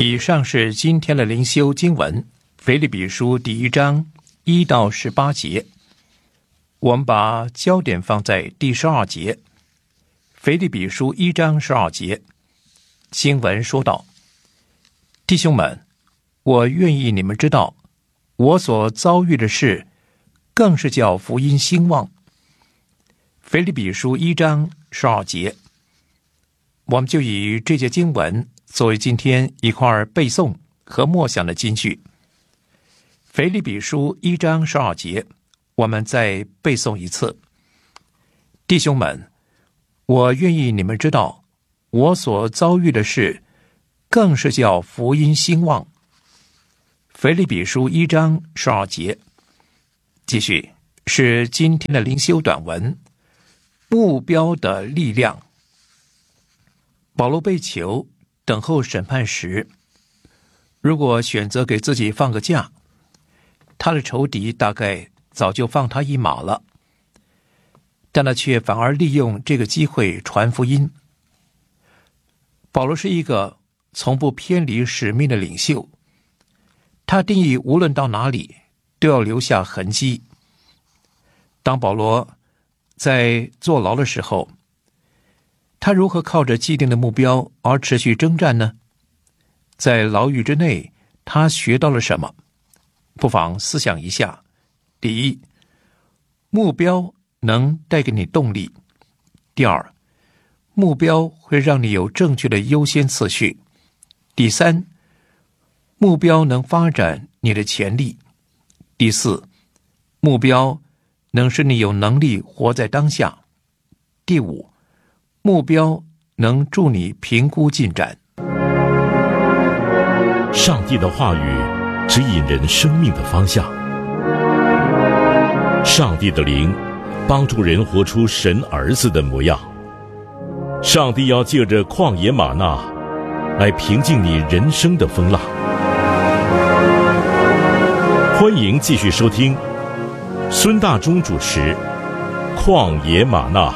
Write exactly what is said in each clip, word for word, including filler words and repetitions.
以上是今天的灵修经文，腓立比书第一章一到十八节。我们把焦点放在第十二节。腓立比书一章十二节，经文说道：弟兄们，我愿意你们知道，我所遭遇的事，更是叫福音兴旺。腓立比书一章十二节，我们就以这节经文作为今天一块背诵和默想的金句。腓立比书一章十二节，我们再背诵一次。弟兄们，我愿意你们知道，我所遭遇的事，更是叫福音兴旺。腓立比书一章十二节，继续是今天的灵修短文，目标的力量。保罗被囚等候审判时，如果选择给自己放个假，他的仇敌大概早就放他一马了，但他却反而利用这个机会传福音。保罗是一个从不偏离使命的领袖，他定义无论到哪里都要留下痕迹。当保罗在坐牢的时候，他如何靠着既定的目标而持续征战呢？在牢狱之内，他学到了什么？不妨思想一下。第一，目标能带给你动力；第二，目标会让你有正确的优先次序；第三，目标能发展你的潜力；第四，目标能使你有能力活在当下；第五，目标能助你评估进展。 上帝的话语指引人生命的方向，上帝的灵帮助人活出神儿子的模样。上帝要借着旷野吗哪来平静你人生的风浪。欢迎继续收听孙大中主持《旷野吗哪》。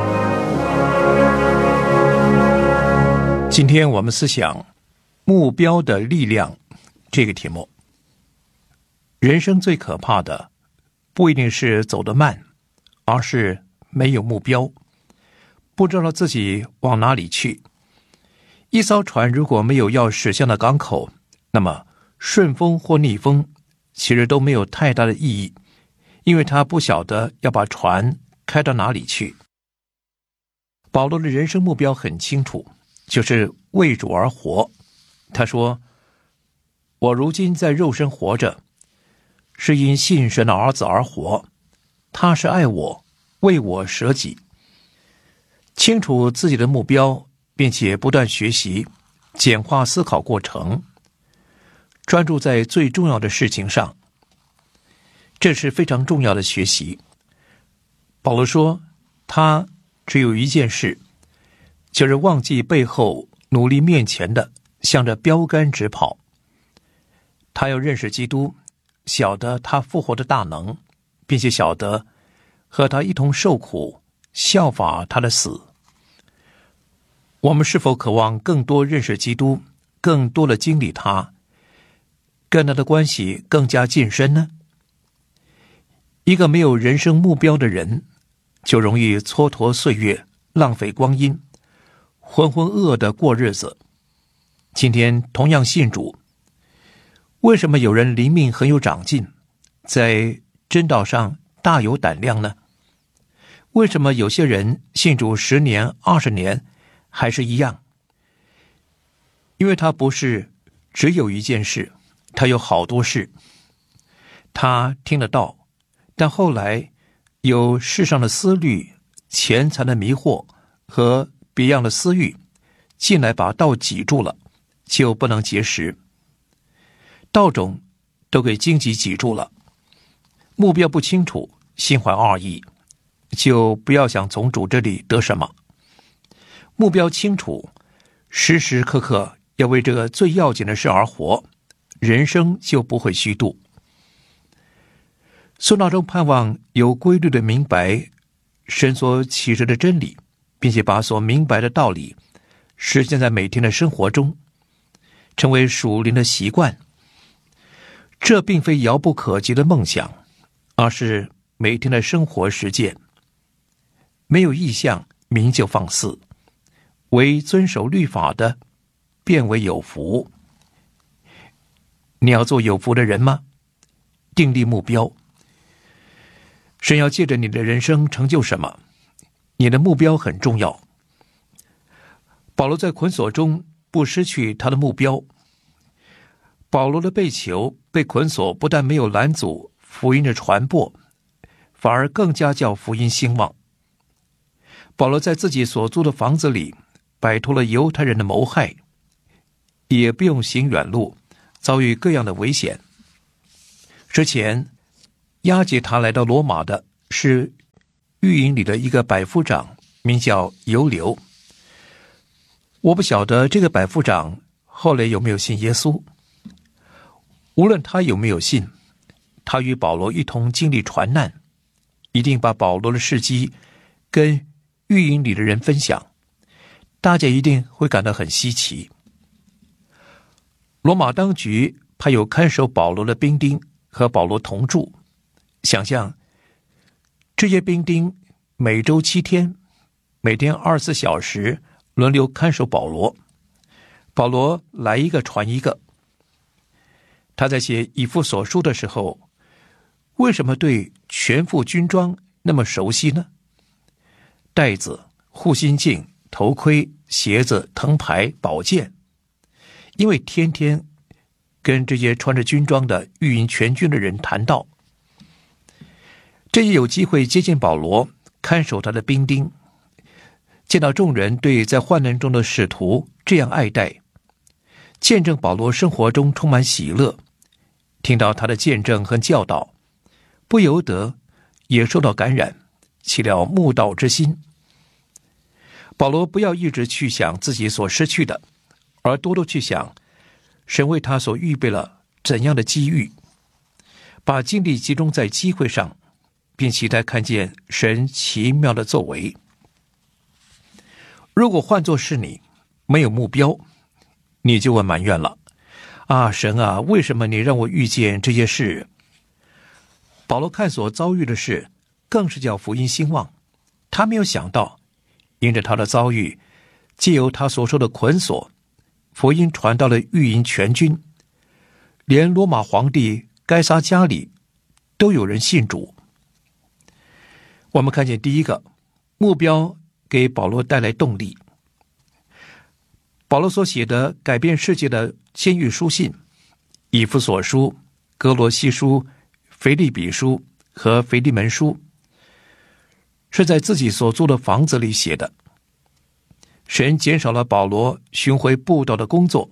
今天我们思想目标的力量这个题目。人生最可怕的不一定是走得慢，而是没有目标，不知道自己往哪里去。一艘船如果没有要驶向的港口，那么顺风或逆风其实都没有太大的意义，因为他不晓得要把船开到哪里去。保罗的人生目标很清楚，就是为主而活。他说，我如今在肉身活着，是因信神的儿子而活，他是爱我，为我舍己。清楚自己的目标，并且不断学习，简化思考过程，专注在最重要的事情上，这是非常重要的学习。保罗说，他只有一件事，就是忘记背后，努力面前的，向着标杆直跑。他要认识基督，晓得他复活的大能，并且晓得和他一同受苦，效法他的死。我们是否渴望更多认识基督，更多的经历他，跟他的关系更加近深呢？一个没有人生目标的人，就容易蹉跎岁月，浪费光阴，浑浑噩噩的过日子。今天同样信主，为什么有人灵命很有长进，在真道上大有胆量呢？为什么有些人信主十年、二十年还是一样？因为他不是只有一件事，他有好多事。他听得到，但后来有世上的思虑、钱财的迷惑和别样的私欲进来把道挤住了，就不能结实。道种都给荆棘挤住了，目标不清楚，心怀二意，就不要想从主这里得什么。目标清楚，时时刻刻要为这个最要紧的事而活，人生就不会虚度。孙大中盼望有规律的明白神所启示的真理，并且把所明白的道理实践在每天的生活中。 成为属灵的习惯。这并非遥不可及的梦想，而是每天的生活实践。没有意向，民就放肆；唯遵守律法的，便为有福。你要做有福的人吗？订立目标。神要借着你的人生成就什么？你的目标很重要。保罗在捆锁中不失去他的目标。保罗的被囚、被捆锁，不但没有拦阻福音的传播，反而更加叫福音兴旺。保罗在自己所租的房子里摆脱了犹太人的谋害，也不用行远路，遭遇各样的危险。之前押解他来到罗马的是狱营里的一个百夫长，名叫犹流。我不晓得这个百夫长后来有没有信耶稣。无论他有没有信，他与保罗一同经历传难，一定把保罗的事迹跟狱营里的人分享，大家一定会感到很稀奇。罗马当局派有看守保罗的兵丁和保罗同住，想象这些兵丁每周七天，每天二十四小时轮流看守保罗，保罗来一个传一个。他在写以弗所书的时候，为什么对全副军装那么熟悉呢？袋子、护心镜、头盔、鞋子、藤牌、宝剑，因为天天跟这些穿着军装的御营全军的人谈道，这也有机会接近保罗，看守他的兵丁，见到众人对在患难中的使徒这样爱戴，见证保罗生活中充满喜乐，听到他的见证和教导，不由得也受到感染，起了慕道之心。保罗不要一直去想自己所失去的，而多多去想神为他所预备了怎样的机遇，把精力集中在机会上，并期待看见神奇妙的作为。如果换作是你，没有目标，你就会埋怨了，啊，神啊，为什么你让我遇见这些事？保罗看所遭遇的事，更是叫福音兴旺。他没有想到，因着他的遭遇，藉由他所受的捆锁，福音传到了御营全军，连罗马皇帝该撒家里都有人信主。我们看见第一个目标给保罗带来动力。保罗所写的改变世界的监狱书信，以弗所书、哥罗西书、腓立比书和腓利门书，是在自己所住的房子里写的。神减少了保罗巡回布道的工作，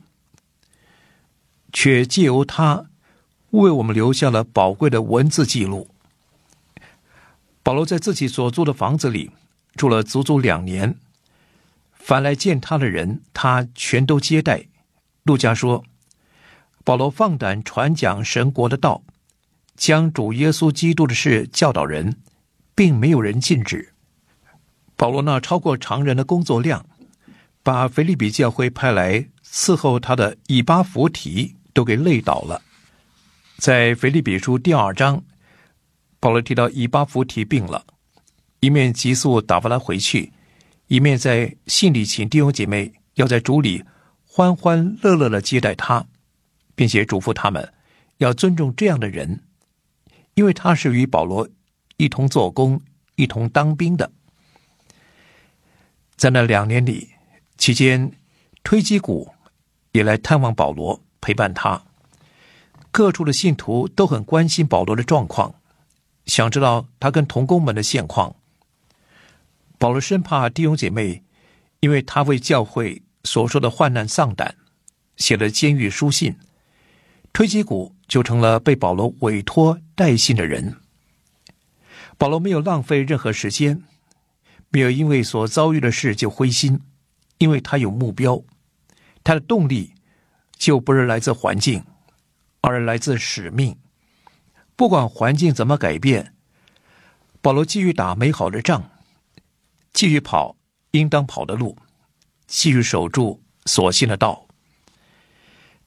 却借由他为我们留下了宝贵的文字记录。保罗在自己所住的房子里住了足足两年，凡来见他的人，他全都接待。路加说，保罗放胆传讲神国的道，将主耶稣基督的事教导人，并没有人禁止。保罗那超过常人的工作量，把腓立比教会派来伺候他的以巴弗提都给累倒了。在腓立比书第二章，保罗提到以巴弗提病了，一面急速打发他回去，一面在信里请弟兄姐妹要在主里欢欢乐乐地接待他，并且嘱咐他们要尊重这样的人，因为他是与保罗一同做工、一同当兵的。在那两年里，期间推基古也来探望保罗，陪伴他。各处的信徒都很关心保罗的状况，想知道他跟同工们的现况。保罗生怕弟兄姐妹因为他为教会所受的患难丧胆，写了监狱书信，推基古就成了被保罗委托带信的人。保罗没有浪费任何时间，没有因为所遭遇的事就灰心，因为他有目标，他的动力就不是来自环境，而来自使命。不管环境怎么改变，保罗继续打美好的仗，继续跑应当跑的路，继续守住所信的道。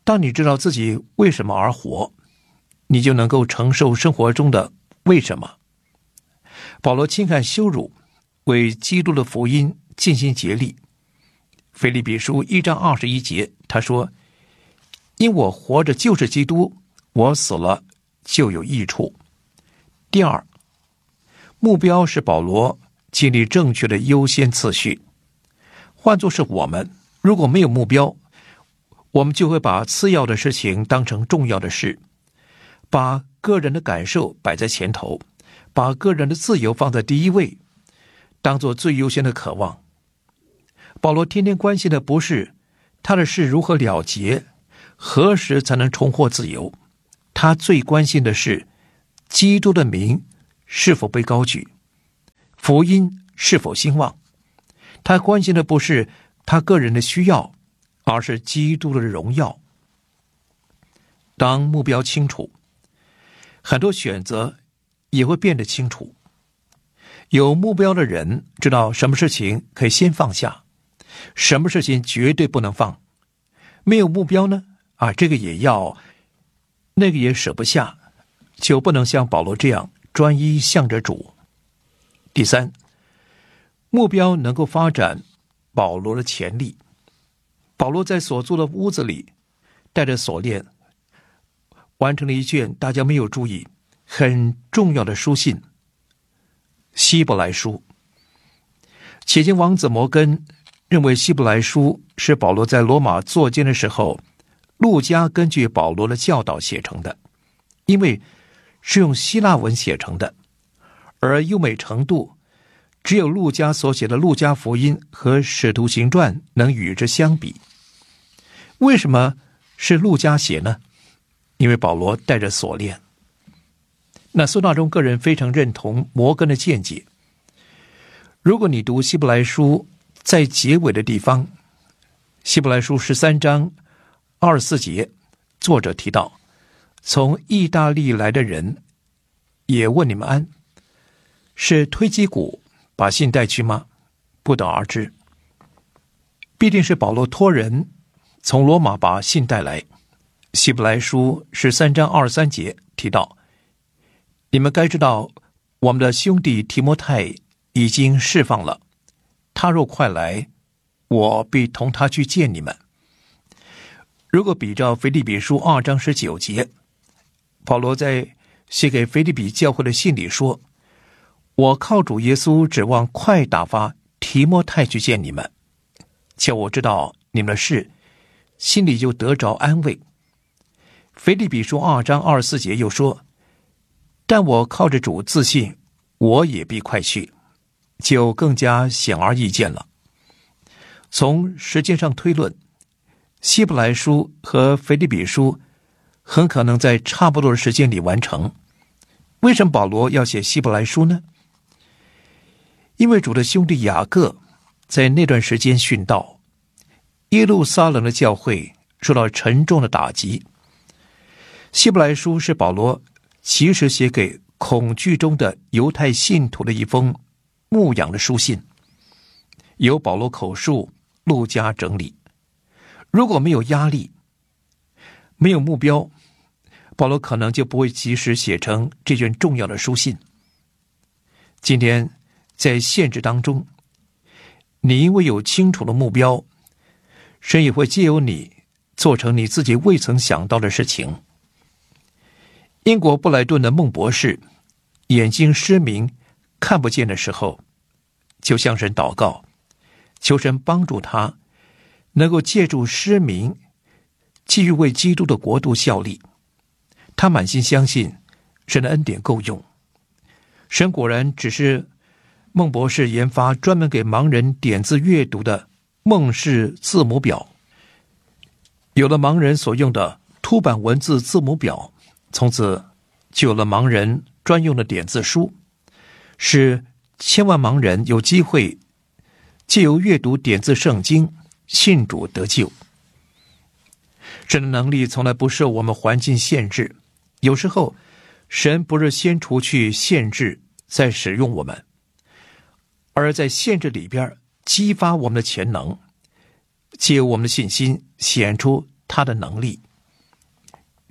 当你知道自己为什么而活，你就能够承受生活中的为什么。保罗轻看羞辱，为基督的福音尽心竭力。腓立比书一章二十一节，他说：因我活着就是基督，我死了就有益处。第二，目标是保罗建立正确的优先次序。换作是我们，如果没有目标，我们就会把次要的事情当成重要的事，把个人的感受摆在前头，把个人的自由放在第一位，当作最优先的渴望。保罗天天关心的不是他的事如何了结，何时才能重获自由，他最关心的是基督的名是否被高举，福音是否兴旺。他关心的不是他个人的需要，而是基督的荣耀。当目标清楚，很多选择也会变得清楚。有目标的人知道什么事情可以先放下，什么事情绝对不能放。没有目标呢，啊，这个也要，那个也舍不下，就不能像保罗这样专一向着主。第三，目标能够发展保罗的潜力。保罗在所住的屋子里带着锁链，完成了一卷大家没有注意很重要的书信，希伯来书。且经王子摩根认为希伯来书是保罗在罗马作监的时候，路加根据保罗的教导写成的，因为是用希腊文写成的，而优美程度只有路加所写的路加福音和使徒行传能与之相比。为什么是路加写呢？因为保罗带着锁链。那孙大中个人非常认同摩根的见解。如果你读希伯来书在结尾的地方，希伯来书十三章二十四节，作者提到从意大利来的人也问你们安，是推基古把信带去吗？不得而知。必定是保罗托人从罗马把信带来。希伯来书十三章二十三节提到，你们该知道我们的兄弟提摩太已经释放了，他若快来，我必同他去见你们。如果比照腓立比书二章十九节，保罗在写给腓立比教会的信里说，我靠主耶稣指望快打发提摩太去见你们，叫我知道你们的事，心里就得着安慰。腓立比书二章二十四节又说，但我靠着主自信，我也必快去，就更加显而易见了。从时间上推论，希伯来书和腓立比书很可能在差不多的时间里完成。为什么保罗要写希伯来书呢？因为主的兄弟雅各在那段时间殉道，耶路撒冷的教会受到沉重的打击。希伯来书是保罗其实写给恐惧中的犹太信徒的一封牧养的书信，由保罗口述，路加整理。如果没有压力，没有目标，保罗可能就不会及时写成这卷重要的书信。今天在限制当中，你因为有清楚的目标，神也会借由你做成你自己未曾想到的事情。英国布莱顿的孟博士眼睛失明看不见的时候，就向神祷告，求神帮助他能够借助失明继续为基督的国度效力。他满心相信神的恩典够用。神果然只是孟博士研发专门给盲人点字阅读的孟氏字母表。有了盲人所用的凸版文字字母表，从此就有了盲人专用的点字书，使千万盲人有机会借由阅读点字圣经信主得救。神的能力从来不受我们环境限制，有时候神不是先除去限制再使用我们，而在限制里边激发我们的潜能，借由我们的信心显出他的能力。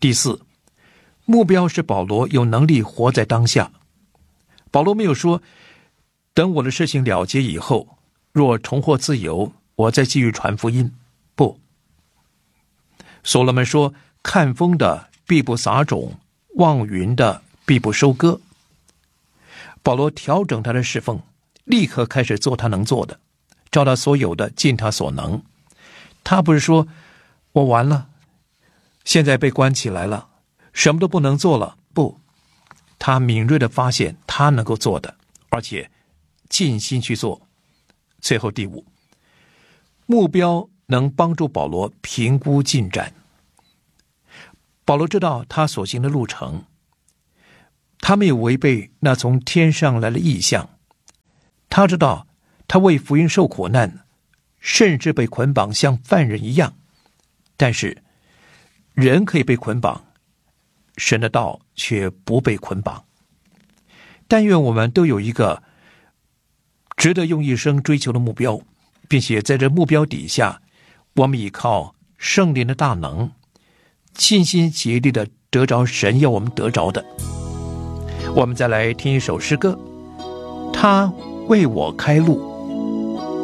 第四，目标是保罗有能力活在当下。保罗没有说等我的事情了结以后，若重获自由，我再继续传福音。不，所罗门说，看风的必不撒种，望云的必不收割。保罗调整他的侍奉，立刻开始做他能做的，照他所有的尽他所能。他不是说我完了，现在被关起来了，什么都不能做了。不，他敏锐地发现他能够做的，而且尽心去做。最后第五，目标能帮助保罗评估进展。保罗知道他所行的路程，他没有违背那从天上来的异象。他知道他为福音受苦难，甚至被捆绑像犯人一样，但是人可以被捆绑，神的道却不被捆绑。但愿我们都有一个值得用一生追求的目标，并且在这目标底下，我们依靠圣灵的大能，尽心竭力的得着神要我们得着的。我们再来听一首诗歌，他为我开路。